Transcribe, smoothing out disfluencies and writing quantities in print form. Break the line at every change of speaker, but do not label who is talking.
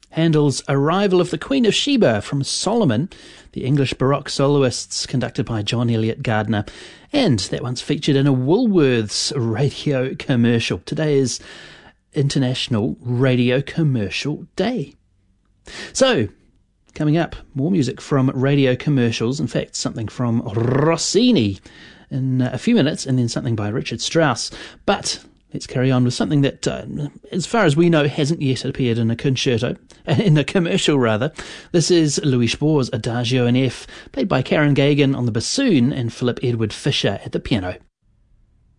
Handel's Arrival of the Queen of Sheba from Solomon, the English Baroque soloists, conducted by John Elliott Gardner, and that one's featured in a Woolworths radio commercial. Today is International Radio Commercial Day. So, coming up, more music from radio commercials, in fact, something from Rossini in a few minutes, and then something by Richard Strauss. But let's carry on with something that, as far as we know, hasn't yet appeared in a commercial rather. This is Louis Spohr's Adagio in F, played by Karen Gagan on the bassoon and Philip Edward Fisher at the piano.